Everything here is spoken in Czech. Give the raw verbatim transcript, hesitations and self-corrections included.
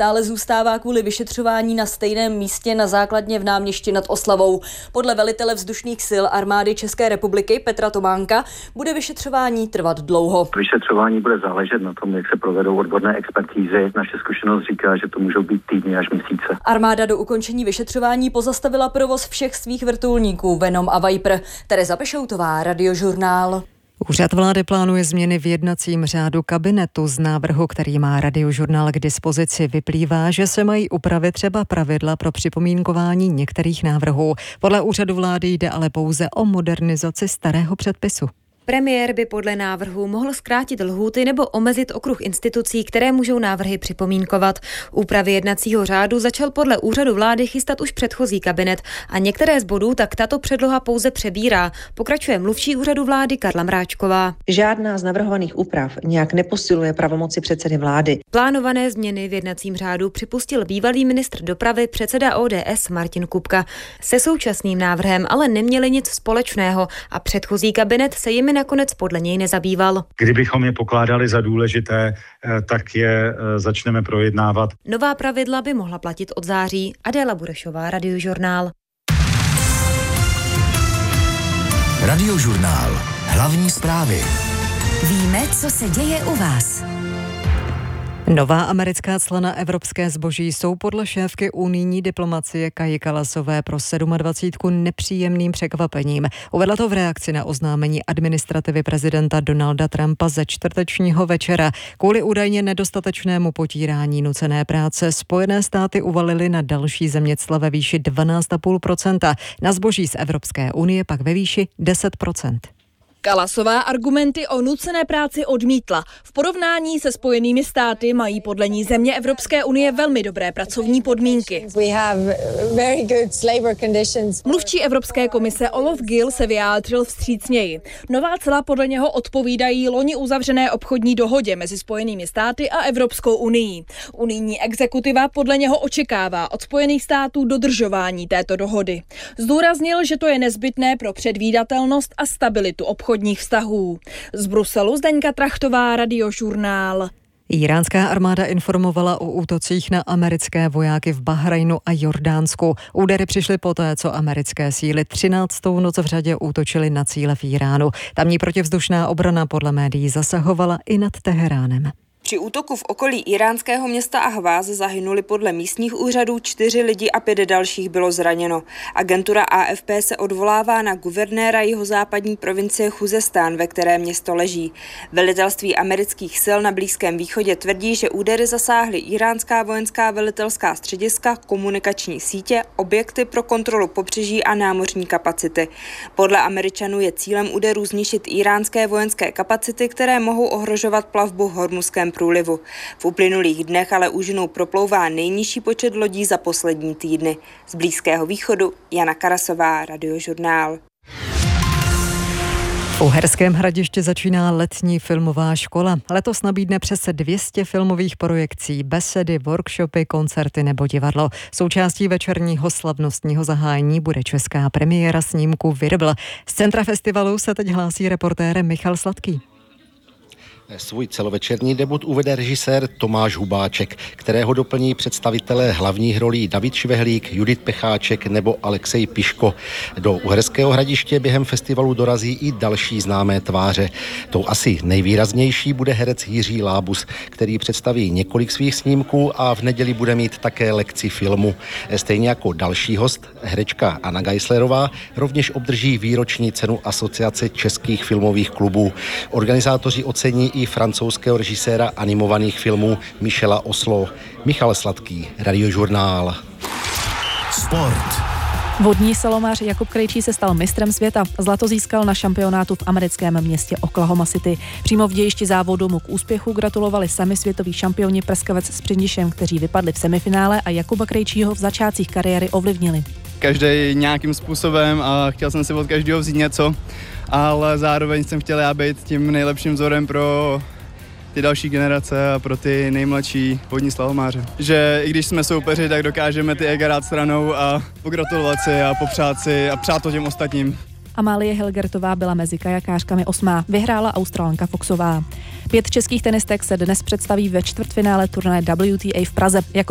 stále zůstává kvůli vyšetřování na stejném místě na základně v Náměšti nad Oslavou. Podle velitele vzdušných sil armády České republiky Petra Tománka bude vyšetřování trvat dlouho. Vyšetřování bude záležet na tom, jak se provedou odborné expertízy. Naše zkušenost říká, že to můžou být týdny až měsíce. Armáda do ukončení vyšetřování pozastavila provoz všech svých vrtulníků Venom a Viper. Tereza Pešoutová, Radiožurnál. Úřad vlády plánuje změny v jednacím řádu kabinetu. Z návrhu, který má Radiožurnál k dispozici, vyplývá, že se mají upravit třeba pravidla pro připomínkování některých návrhů. Podle úřadu vlády jde ale pouze o modernizaci starého předpisu. Premiér by podle návrhu mohl zkrátit lhůty nebo omezit okruh institucí, které můžou návrhy připomínkovat. Úpravy jednacího řádu začal podle úřadu vlády chystat už předchozí kabinet a některé z bodů tak tato předloha pouze přebírá. Pokračuje mluvčí úřadu vlády Karla Mráčková. Žádná z navrhovaných úprav nějak neposiluje pravomoci předsedy vlády. Plánované změny v jednacím řádu připustil bývalý ministr dopravy, předseda O D S Martin Kupka. Se současným návrhem ale neměli nic společného a předchozí kabinet se jimi nakonec podle něj nezabýval. Kdybychom je pokládali za důležité, tak je začneme projednávat. Nová pravidla by mohla platit od září. Adéla Burešová, Radiožurnál. Radiožurnál. Hlavní zprávy. Víme, co se děje u vás. Nová americká cla na evropské zboží jsou podle šéfky unijní diplomacie Kaji Kallasové pro sedmadvacítku nepříjemným překvapením. Uvedla to v reakci na oznámení administrativy prezidenta Donalda Trumpa ze čtvrtečního večera. Kvůli údajně nedostatečnému potírání nucené práce Spojené státy uvalily na další země cla ve výši dvanáct celá pět procenta, na zboží z Evropské unie pak ve výši deset procent. Kallasová argumenty o nucené práci odmítla. V porovnání se Spojenými státy mají podle ní země Evropské unie velmi dobré pracovní podmínky. Mluvčí Evropské komise Olaf Gill se vyjádřil vstřícněji. Nová cla podle něho odpovídají loni uzavřené obchodní dohodě mezi Spojenými státy a Evropskou unií. Unijní exekutiva podle něho očekává od Spojených států dodržování této dohody. Zdůraznil, že to je nezbytné pro předvídatelnost a stabilitu obchodu. obchodních vztahů. Z Bruselu Zdeňka Trachtová, Radiožurnál. Iránská armáda informovala o útocích na americké vojáky v Bahrajnu a Jordánsku. Údery přišly poté, co americké síly třináctou noc v řadě útočily na cíle v Iránu. Tamní protivzdušná obrana podle médií zasahovala i nad Teheránem. Při útoku v okolí iránského města Ahváz zahynuli podle místních úřadů čtyři lidi a pět dalších bylo zraněno. Agentura A F P se odvolává na guvernéra jihozápadní provincie Chuzestán, ve které město leží. Velitelství amerických sil na Blízkém východě tvrdí, že údery zasáhly iránská vojenská velitelská střediska, komunikační sítě, objekty pro kontrolu pobřeží a námořní kapacity. Podle Američanů je cílem úderů zničit iránské vojenské kapacity, které mohou ohrožovat plavbu v Hormuzském průlivu. V uplynulých dnech ale úžinou proplouvá nejnižší počet lodí za poslední týdny. Z Blízkého východu Jana Karasová, Radiožurnál. V Uherském Hradišti začíná letní filmová škola. Letos nabídne přes dvě stě filmových projekcí, besedy, workshopy, koncerty nebo divadlo. Součástí večerního slavnostního zahájení bude česká premiéra snímku Virbl. Z centra festivalu se teď hlásí reportér Michal Sladký. Svůj celovečerní debut uvede režisér Tomáš Hubáček, kterého doplní představitelé hlavních rolí David Švehlík, Judit Pecháček nebo Alexej Piško. Do Uherského Hradiště během festivalu dorazí i další známé tváře. Tou asi nejvýraznější bude herec Jiří Lábus, který představí několik svých snímků a v neděli bude mít také lekci filmu. Stejně jako další host, herečka Anna Geislerová, rovněž obdrží výroční cenu Asociace českých filmových klubů. Organizátoři ocení i francouzského režiséra animovaných filmů Michela Oslo. Michal Sladký, Radiožurnál. Sport. Vodní salomář Jakub Krejčí se stal mistrem světa. Zlato získal na šampionátu v americkém městě Oklahoma City. Přímo v dějišti závodu mu k úspěchu gratulovali sami světoví šampioni Prskavec s Přindišem, kteří vypadli v semifinále a Jakuba Krejčího v začátcích kariéry ovlivnili. Každý nějakým způsobem a chtěl jsem si od každého vzít něco, ale zároveň jsem chtěl já být tím nejlepším vzorem pro ty další generace a pro ty nejmladší vodní slalomáře. Že i když jsme soupeři, tak dokážeme ty ega dát stranou a pogratulovat si a popřát si a přát to těm ostatním. Amálie Helgertová byla mezi kajakářkami osmá, vyhrála Australanka Foxová. Pět českých tenistek se dnes představí ve čtvrtfinále turnaje W T A v Praze. Jako